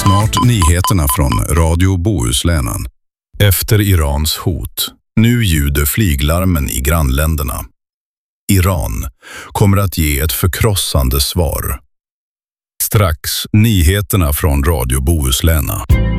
Snart nyheterna från Radio Bohuslänen. Efter Irans hot. Nu ljuder flyglarmen i grannländerna. Iran kommer att ge ett förkrossande svar. Strax nyheterna från Radio Bohuslänen.